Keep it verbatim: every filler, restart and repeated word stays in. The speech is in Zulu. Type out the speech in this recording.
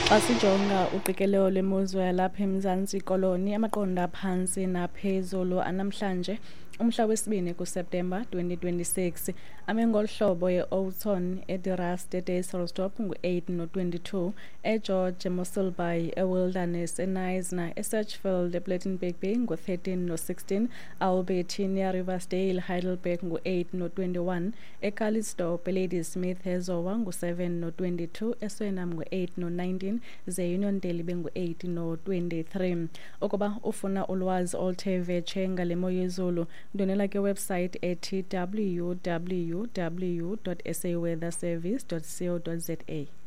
Asijonga uqikelelo lemozulu lapha eMzantsi Koloni amaqonda phansi naphezulu anamhlanje umhla wesibini kuSeptemba twenty twenty-six ame ngolu hlobo e-Oudtshoorn, eDirast, eDaysrostop ngu-eight no twenty-two, eGeorge, eMosselbaai, eWilderness, eNyasa, eSatchfield, ePlettenberg Bay ngu-thirteen no sixteen, Alberti near Riversdale, Heidelberg ngu-eight no twenty-one, eCalitzdorp, eLadysmith, eZowa ngu-seven no twenty-two, eSwellham ngu-eight no nineteen, ze Uniondale bengu-eight no twenty-three. Ukuba ufuna ulwazi oluthe vetshe ngale mo yezulu, ndonela ke website ethi w w w dot s a weather service dot co dot za.